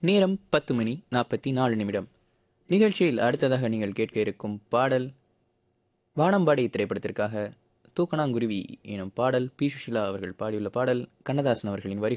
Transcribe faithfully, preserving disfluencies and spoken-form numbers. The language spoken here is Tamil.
நேரம் பத்து மணி நாற்பத்தி நாலு நிமிடம். நிகழ்ச்சியில் அடுத்ததாக நீங்கள் கேட்க இருக்கும் பாடல் வானம்பாடி திரைப்படத்திற்காக தூக்கணாங்குருவி எனும் பாடல். பி சுஷிலா அவர்கள் பாடியுள்ள பாடல். கண்ணதாசன் அவர்களின் வரிகள்.